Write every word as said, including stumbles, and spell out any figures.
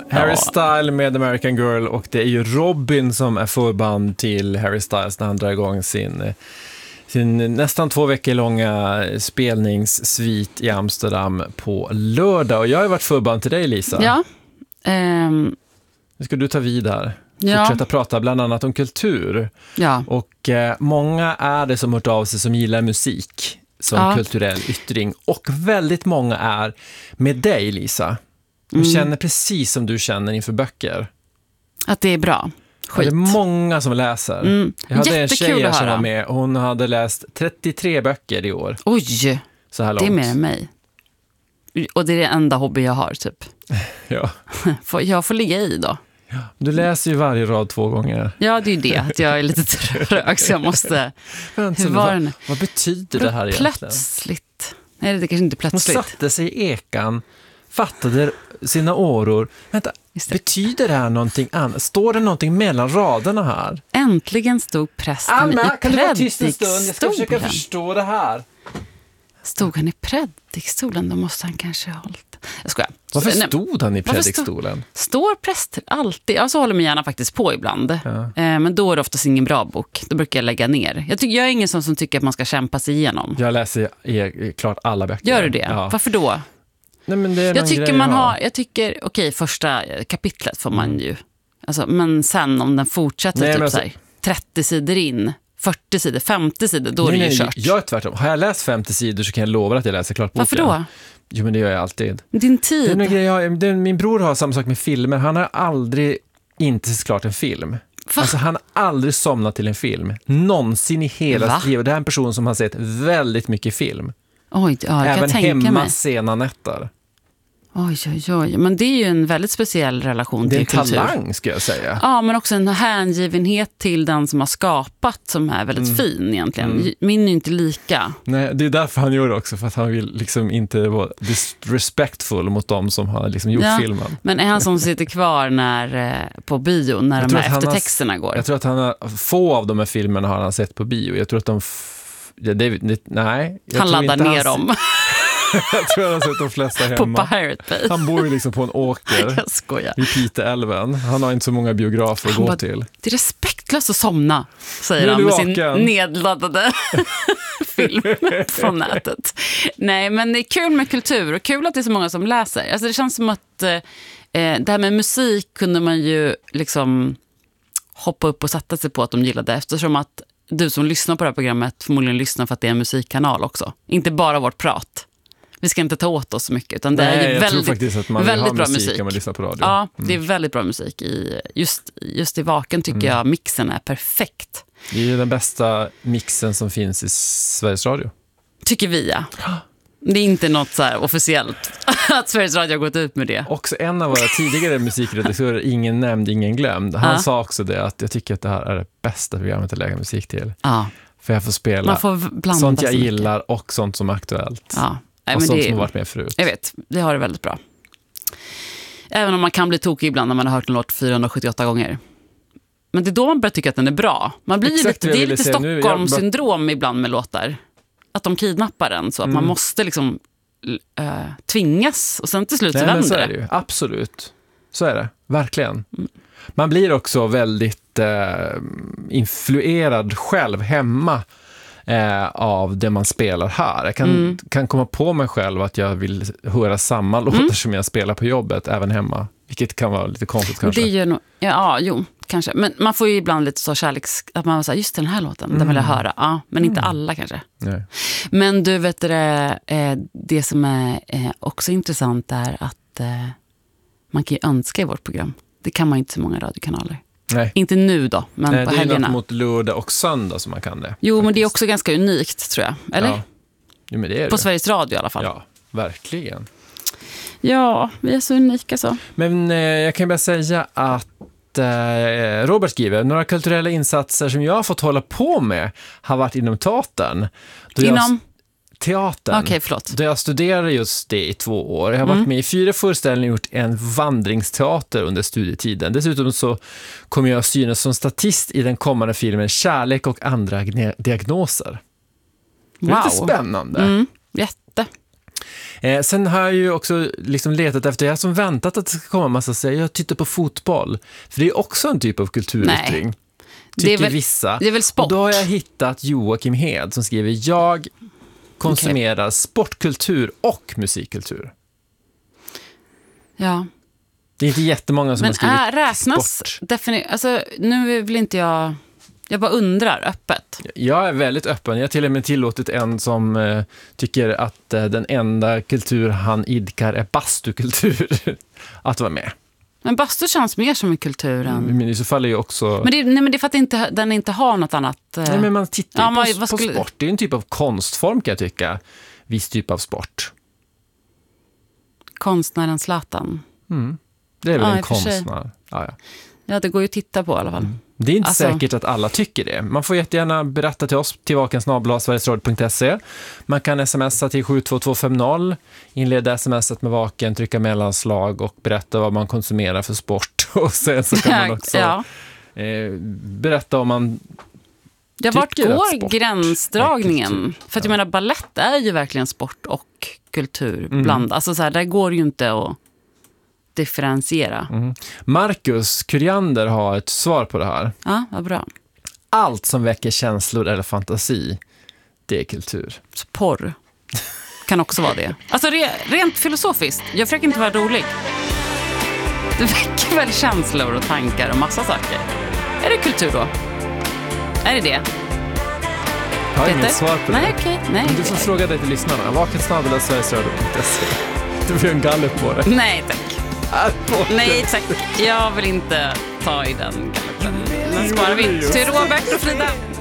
Harry Ja. Styles med American Girl, och det är ju Robin som är förband till Harry Styles när han drar igång sin, sin nästan två veckor långa spelningssvit i Amsterdam på lördag. Och jag har ju varit förband till dig, Lisa. Ja. Ehm, Nu ska du ta vid här. Ja. Fortsätta prata bland annat om kultur. ja. Och eh, många är det som hört av sig som gillar musik som Ja. kulturell yttring. Och väldigt många är med dig, Lisa. De Mm. känner precis som du känner inför böcker. Att det är bra. Ja, Skit. det är många som läser. Mm. Jag hade en Jättekul tjej här att som höra. var med. Hon hade läst trettiotre böcker i år. Oj, Så här långt. det är mer än mig. Och det är det enda hobby jag har, typ. Ja. Får- Jag får ligga i då. Du läser ju varje rad två gånger. Ja, det är ju det. Att jag är lite trög, så jag måste... Vänta, Hur nu, var vad, den? vad betyder det här egentligen? Plötsligt. Nej, det är kanske inte Hon plötsligt. satte sig i ekan, fattade sina åror. Vänta, Just det. betyder det här någonting annat? Står det någonting mellan raderna här? Äntligen stod prästen Alma, i kan du vara tyst en stund? Jag ska försöka predikstolen. förstå det här. Stod han i predikstolen, då måste han kanske ha hållit. Jag skojar. Varför Nej, stod han i Varför stod- predikstolen? Står präster alltid? Jag så håller mig gärna faktiskt på ibland. Ja. Eh, men då är det oftast ingen bra bok. Då brukar jag lägga ner. Jag, tycker, jag är ingen sån som tycker att man ska kämpa sig igenom. Jag läser i, i, klart alla böcker. Gör du det? Ja. Varför då? Nej, men det är Jag någon tycker grej man jag har, jag tycker, okej, första kapitlet får man ju. Alltså, men sen om den fortsätter Nej, typ men alltså- så här, trettio sidor in, fyrtio sidor, femtio sidor, då är Nej, det ju nej, kört. jag är tvärtom. Har jag läst femtio sidor så kan jag lova att jag läser klart boken. Varför då? Jo, men det gör jag alltid. Din Det är tid. någon grej jag, det, min bror har samma sak med filmer. Han har aldrig inte sett klart en film. Va? Alltså, han har aldrig somnat till en film. Någonsin i hela Va? sitt liv. Det här är en person som har sett väldigt mycket film. Oj, ja, jag Även kan tänka hemma mig. sena nätter. Oj, oj, oj. Men det är ju en väldigt speciell relation Det är till en kultur. talang, ska jag säga. Ja, men också en hängivenhet till den som har skapat som är väldigt Mm. fin egentligen. Min är ju inte lika. Nej, det är därför han gör det också. För att han vill liksom inte vara disrespectful mot dem som har liksom gjort Ja. filmen. Men är han som sitter kvar när, eh, på bio när Jag de tror här att han har- eftertexterna går? Jag tror att han har, få av de här filmerna har han sett på bio. Jag tror att de... F- ja, det, det, nej. Jag Han tror laddar inte ner han, dem Jag tror han har sett de flesta på hemma. Pirate Bay. Han bor ju liksom på en åker Jag skojar. vid Piteälven. Han har inte så många biografer att Han gå bara, till. det är respektlöst att somna, säger Nu är han du med sin vaken. nedladdade film från nätet. Nej, men det är kul med kultur och kul att det är så många som läser. Alltså det känns som att eh, det här med musik kunde man ju liksom hoppa upp och sätta sig på att de gillade, eftersom att du som lyssnar på det här programmet förmodligen lyssnar för att det är en musikkanal också. Inte bara vårt prat. Vi ska inte ta åt oss så mycket, utan det Nej, är ju jag väldigt, tror faktiskt att man vill väldigt ha bra musik, musik. när man lyssnar på radio. Ja, det är väldigt bra musik. I, just, just i Vaken tycker jag mixen är perfekt. Det är ju den bästa mixen som finns i Sveriges Radio. Tycker vi, ja. Det är inte något så här officiellt att Sveriges Radio har gått ut med det. Också en av våra tidigare musikredaktörer, ingen nämnd, ingen glömd. Han Ja. sa också det, att jag tycker att det här är det bästa programmet att lägga musik till. Ja, För jag får spela man får blanda sånt jag så mycket. gillar och sånt som är aktuellt. Ja. Nej, och men sånt det, som har varit med förut. jag vet, det har det väldigt bra. Även om man kan bli tokig ibland när man har hört en låt fyrahundrasjuttioåtta gånger. Men det är då man börjar tycka att den är bra. Man blir ju Exakt lite, vad jag det är ville lite säga nu. Jag- Stockholmssyndrom ibland med låtar. Att de kidnappar den så att man måste liksom äh, tvingas och sen till slut så Nej, men vänder så är det. det ju. Absolut. Så är det. Verkligen. Man blir också väldigt eh, influerad själv hemma eh, av det man spelar här. Jag kan, Mm. kan komma på mig själv att jag vill höra samma låtar Mm. som jag spelar på jobbet, även hemma. Vilket kan vara lite konstigt kanske. Det gör nog, ja, ja, jo, kanske. Men man får ju ibland lite så kärleks... Att man säger, just den här låten, den vill jag höra. Ja, men inte alla kanske. Nej. Men du vet det, eh, det som är eh, också intressant är att eh, man kan ju önska i vårt program. Det kan man inte så många radiokanaler. Nej. Inte nu då, men Nej, på det är helgerna. något mot lördag och söndag som man kan det. Jo, men det är faktiskt. också ganska unikt, tror jag. Eller? Ja. Jo, men det är På det. Sveriges Radio i alla fall. Ja, Ja, verkligen. ja vi är så unika så. Men eh, jag kan bara säga att eh, Robert skriver, några kulturella insatser som jag har fått hålla på med har varit inom teatern. Då jag- Inom? Teatern. Okej, förlåt. Då jag studerade just det i två år. Jag har varit Mm. med i fyra föreställningar och gjort en vandringsteater under studietiden. Dessutom så kommer jag att synas som statist i den kommande filmen Kärlek och andra gne- diagnoser. Det är Wow. lite spännande. Mm, jätte. Eh, sen har jag ju också liksom letat efter, jag har som väntat att det ska komma en massa säger, jag tittar på fotboll. För det är också en typ av kulturyttring. Nej. Tycker Det är väl, vissa. det är väl sport. Och då har jag hittat Joakim Hed som skriver, jag konsumerar okay. sportkultur och musikkultur. Ja. Det är inte jättemånga som men har skrivit är, räknas sport. Defini- alltså, nu vill inte jag... Jag bara undrar öppet. Jag är väldigt öppen. Jag har till och med tillåtit en som eh, tycker att eh, den enda kultur han idkar är bastukultur. Att vara med. Men bastu känns mer som en kultur än... Men i så fall är ju också... Men det, nej, men det är för att inte, den inte har något annat... Eh... Nej, men man tittar ja, på, man, på skulle... sport. Det är en typ av konstform kan jag tycka. Viss typ av sport. Konstnären Zlatan. Mm. Det är väl ja, en konstnär. Ja, ja. ja, det går ju att titta på i alla fall. Mm. Det är inte alltså... säkert att alla tycker det. Man får jättegärna berätta till oss till vaken snabel-a sverigesradio punkt se. Man kan smsa till sju två två fem noll, inleda smset med vaken, trycka mellanslag och berätta vad man konsumerar för sport. Och sen så kan man också ja. eh, berätta om man ja, vart går gränsdragningen? För att jag menar, ballett är ju verkligen sport och kultur mm. bland. Alltså så här, där går ju inte att differentiera. Mm. Marcus Kuriander har ett svar på det här. Ja, vad bra. Allt som väcker känslor eller fantasi, det är kultur. Så porr kan också vara det. Alltså re, rent filosofiskt, jag försöker inte vara rolig. Det väcker väl känslor och tankar och massa saker. Är det kultur då? Är det det? Jag har inget svar på det. Nej, okej. Okay. Nej, du får okay. fråga dig till lyssnarna. vaken snabel-a sverigesradio punkt se. Du får en gallup på det. Nej, tack. Nej, tack. Jag vill inte ta i den gallupen. Den sparar vi till Robert och Frida.